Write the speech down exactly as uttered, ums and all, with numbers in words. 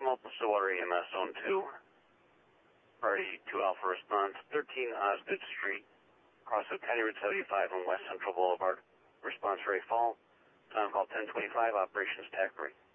multiple Stillwater E M S Zone two. Priority two Alpha response, thirteen Osgood Street, across of County Route seventy-five on West Central Boulevard. Response rate fall. Time call ten twenty-five, operations T A C three.